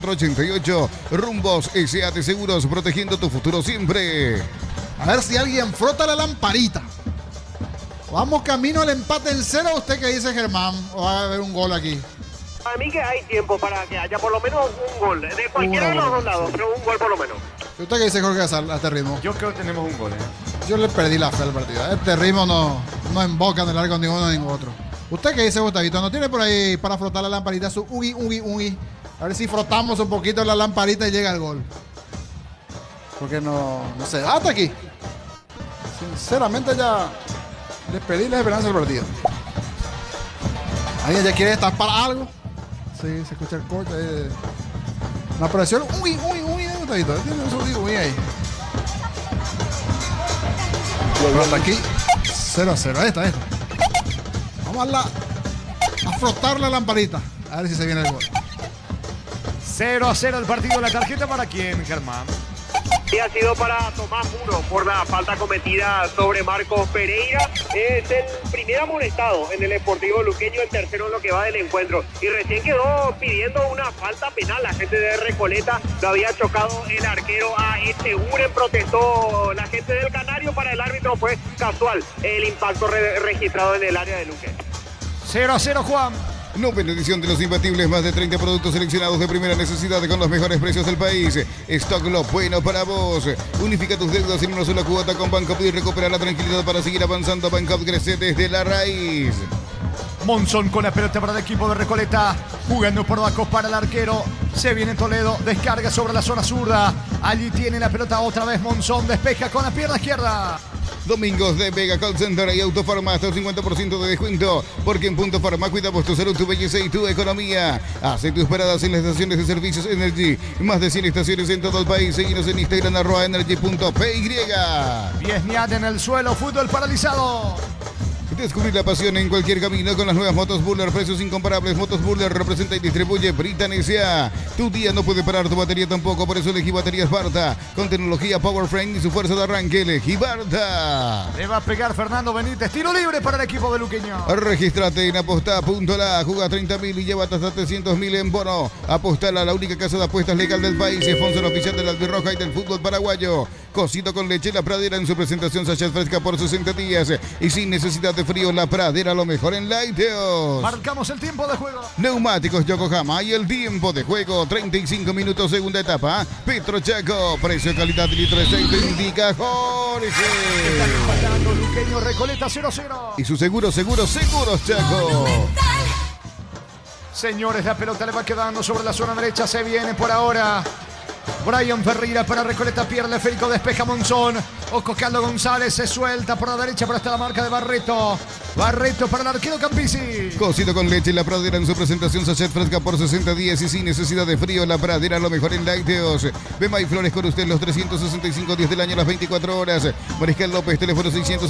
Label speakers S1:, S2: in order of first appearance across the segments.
S1: 88 Rumbos SAT Seguros, protegiendo tu futuro siempre.
S2: A ver si alguien frota la lamparita. Vamos camino al empate en cero. ¿Usted qué dice, Germán? ¿O va a haber un gol aquí?
S3: A mí que hay tiempo para que haya por lo menos un gol. De cualquiera de los dos lados, pero un gol por lo menos.
S2: ¿Y usted qué dice, Jorge Casal, a este ritmo?
S4: Yo creo que tenemos un gol.
S2: Yo le perdí la fe al partido. Este ritmo no emboca en el arco ni uno ni otro. ¿Usted qué dice, Gustavito? ¿No tiene por ahí para frotar la lamparita su ugi? A ver si frotamos un poquito la lamparita y llega el gol. Porque no sé. Hasta aquí. Sinceramente ya les perdí la esperanza del partido. ¿Alguien ya quiere destapar algo? Sí, se escucha el corte. Una presión. Uy, Gustavito. Tiene un uy ahí. Pero hasta aquí. 0-0. Esta. Vamos a frotar la lamparita. A ver si se viene el gol.
S4: 0-0 el partido. ¿La tarjeta para quién, Germán?
S3: Sí, ha sido para Tomás Muro por la falta cometida sobre Marcos Pereira. Es el primer amonestado en el Sportivo Luqueño, el tercero en lo que va del encuentro. Y recién quedó pidiendo una falta penal. La gente de Recoleta lo había chocado el arquero a Echeguren. Protestó la gente del Canario. Para el árbitro fue casual el impacto registrado en el área de Luque.
S4: 0-0, Juan.
S1: Novena edición de los imbatibles, más de 30 productos seleccionados de primera necesidad con los mejores precios del país. Stock lo bueno para vos. Unifica tus deudas en una sola cuota con Bancopp y recupera la tranquilidad para seguir avanzando. Bancopp crece desde la raíz.
S4: Monzón con la pelota para el equipo de Recoleta, jugando por abajo para el arquero. Se viene Toledo, descarga sobre la zona zurda. Allí tiene la pelota otra vez Monzón, despeja con la pierna izquierda.
S1: Domingos de Vega Call Center y Autofarma hasta un 50% de descuento. Porque en Punto Farma cuidamos tu salud, tu belleza y tu economía. Hace tus paradas en las estaciones de servicios Energy. Más de 100 estaciones en todo el país. Seguinos en Instagram @energy.py.
S4: Viesniat en el suelo, fútbol paralizado.
S1: Descubrir la pasión en cualquier camino con las nuevas motos Buller, precios incomparables. Motos Buller representa y distribuye Britan S.A. Tu día no puede parar, tu batería tampoco, por eso elegí baterías Barta. Con tecnología Powerframe y su fuerza de arranque, elegí Barta.
S4: Le va a pegar Fernando Benítez, tiro libre para el equipo de Luqueño.
S1: Regístrate en aposta.la, juega 30.000 y llévate hasta 300.000 en bono. Apostala, la única casa de apuestas legal del país, sponsor oficial de la Albirroja y del fútbol paraguayo. Cosito con leche, La Pradera en su presentación sachet fresca por 60 días y sin necesidad de frío. La Pradera, lo mejor en lácteos.
S4: Marcamos el tiempo de juego.
S1: Neumáticos Yokohama y el tiempo de juego 35 minutos, segunda etapa. Petro Chaco, precio, calidad, litro de aceite indica Jorge.
S4: Están empatando Luqueño, Recoleta 0-0.
S1: Y su seguros Chaco.
S4: Señores, la pelota le va quedando sobre la zona derecha, se viene por ahora Brian Ferreira para Recoleta, pierde Férico, despeja Monzón. Osco Caldo González se suelta por la derecha, pero está la marca de Barreto. Barreto para el arquero Campisi.
S1: Cocido con leche, La Pradera en su presentación sachet fresca por 60 días y sin necesidad de frío. La Pradera, lo mejor en lácteos. Bema y Flores con usted los 365 días del año, las 24 horas. Mariscal López, teléfono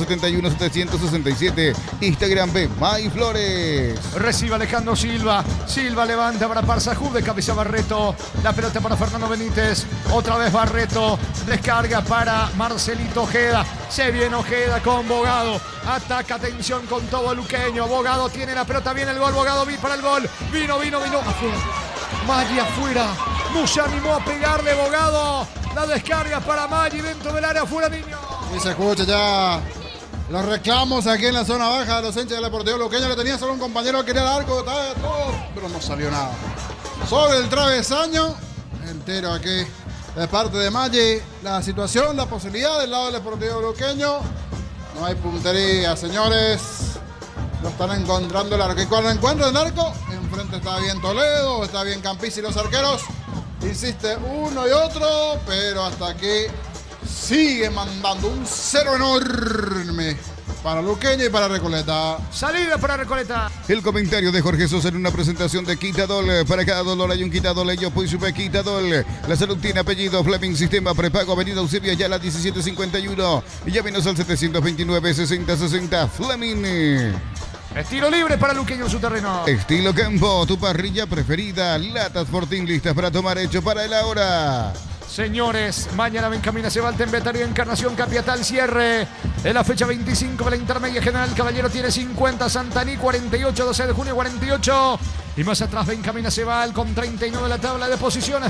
S1: 671-767. Instagram Bema y Flores.
S4: Recibe Alejandro Silva. Silva levanta para Parsajub, de cabeza Barreto. La pelota para Fernando Benítez. Otra vez Barreto. Descarga para Marcelito Ojeda. Se viene Ojeda con Bogado. Ataca, atención con todo Luqueño. Bogado tiene la pelota, viene el gol. Bogado para el gol. Vino. Afuera. Maggi afuera. No se animó a pegarle Bogado. La descarga para Maggi dentro del área. Afuera, niño.
S2: Y se escucha ya los reclamos aquí en la zona baja de los hinchas del Deportivo Luqueño. Le tenía solo un compañero que quería el arco, estaba todo, pero no salió nada. Sobre el travesaño, entero aquí de parte de Maggi. La situación, la posibilidad del lado del Deportivo Luqueño. No hay puntería, señores. No están encontrando el arco. Y cuando encuentran el arco, enfrente está bien Toledo, está bien Campisi y los arqueros. Insiste uno y otro, pero hasta aquí sigue mandando un cero enorme para Luqueño y para Recoleta.
S4: Salida para Recoleta.
S1: El comentario de Jorge Sosa en una presentación de Quitadol. Para cada dolor hay un Quitadol. Yo pues supe Quitadol. La salud tiene apellido. Fleming Sistema Prepago, Avenida Eusebio Ayala 1751. Y llámenos al 729-6060. Fleming.
S4: Estilo libre para Luqueño en su terreno.
S1: Estilo Campo, tu parrilla preferida. Latas Fortín listas para tomar, hecho para el ahora.
S4: Señores, mañana Benjamín se va al Tembetario Encarnación Capiatal, cierre en la fecha 25 de la Intermedia General Caballero tiene 50, Santaní 48, 12 de junio 48. Y más atrás Benjamín Aceval con 39 en la tabla de posiciones.